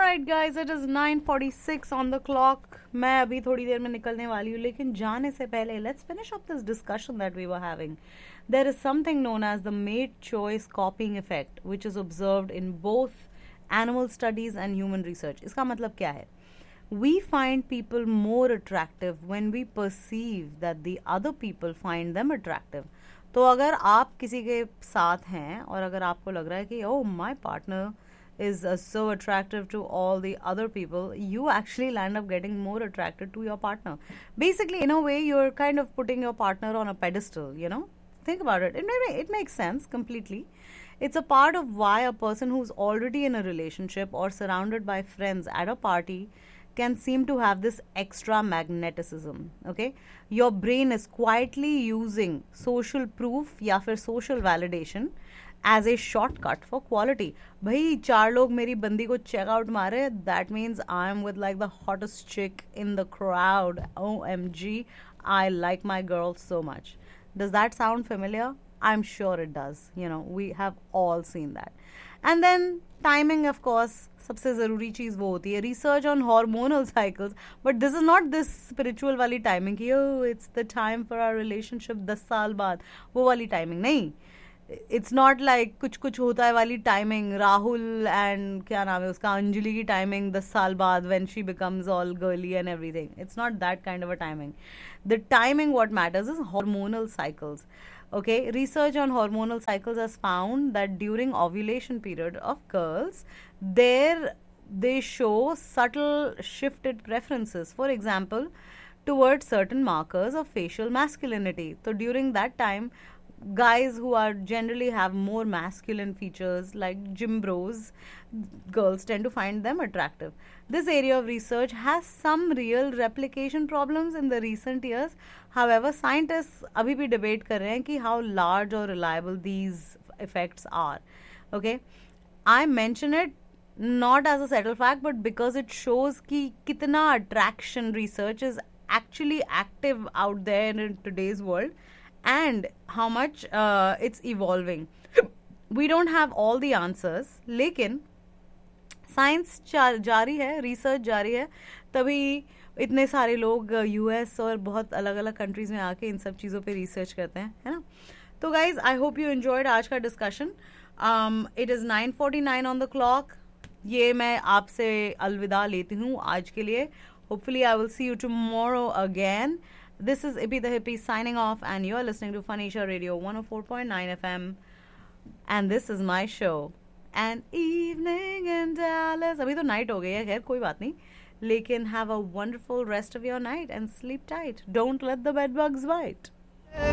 Alright guys, it is 9:46 on the clock. मैं अभी थोड़ी देर में निकलने वाली हूँ, लेकिन जाने से पहले let's finish up this discussion that we were having. There is something known as the mate choice copying effect, which is observed in both animal studies and human research. इसका मतलब क्या है? We find people more attractive when we perceive that the other people find them attractive. तो अगर आप किसी के साथ हैं और अगर आपको लग रहा है कि oh my partner is so attractive to all the other people, you actually land up getting more attracted to your partner. Basically, in a way, you're kind of putting your partner on a pedestal, you know? Think about it. It makes sense completely. It's a part of why a person who's already in a relationship or surrounded by friends at a party can seem to have this extra magnetism. Okay, your brain is quietly using social proof या फिर social validation as a shortcut for quality. भाई 4 लोग मेरी बंदी को check out मारे, that means I'm with like the hottest chick in the crowd. OMG, I like my girl so much. Does that sound familiar? I'm sure it does. You know, we have all seen that. And then timing, of course, सबसे ज़रूरी चीज़ वो होती है. Research on hormonal cycles, but this is not this spiritual वाली timing कि oh it's the time for our relationship 10 साल बाद, वो वाली timing नहीं. It's not like कुछ कुछ होता है वाली timing. राहुल and क्या नाम है उसका, अंजलि की timing 10 साल बाद when she becomes all girly and everything. It's not that kind of a timing. The timing what matters is hormonal cycles. Okay, research on hormonal cycles has found that during ovulation period of girls, they show subtle shifted preferences. For example, towards certain markers of facial masculinity. So during that time, guys who are generally have more masculine features like gym bros, girls tend to find them attractive. This area of research has some real replication problems in the recent years. However, scientists अभी भी debate कर रहे हैं कि how large or reliable these effects are. Okay, I mention it not as a settled fact, but because it shows कि कितना attraction research is actually active out there in today's world and how much it's evolving. We don't have all the answers, लेकिन science जारी है, research जारी है, तभी इतने सारे लोग यूएस और बहुत अलग अलग कंट्रीज में आके इन सब चीज़ों पे रिसर्च करते हैं, है ना. तो guys, I hope you enjoyed आज का discussion. It is 9:49 on the clock. ये मैं आपसे अलविदा लेती हूँ आज के लिए. Hopefully I will see you tomorrow again. This is Ippy the Hippie signing off, and you're listening to Phonesia Radio 104.9 FM. And this is my show. An evening in Dallas. अभी तो night हो गई है, खैर कोई बात नहीं. लेकिन have a wonderful rest of your night and sleep tight. Don't let the bed bugs bite.